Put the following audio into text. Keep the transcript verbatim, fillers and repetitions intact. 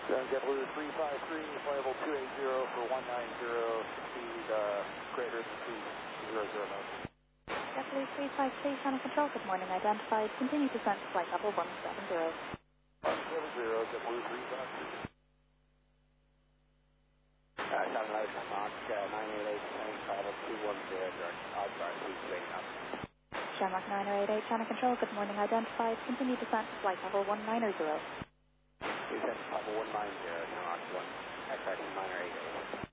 Uh, JetBlue three five three, flight level two eight zero for one nine zero, speed uh, greater than two zero zero knots. JetBlue three five three, Channel Control, good morning, identified. Continue descent to flight level one seven zero. one seven zero, JetBlue three five three. Uh, seven eleven, Mark, uh, nine eight eight, plane travel two one zero, direct, outside, two eight knots. Shamrock nine eight eight, Channel Control, good morning, identified. Continue descent to flight level one nine zero. Descent to level one nine zero, Mark one, X X nine eight eight.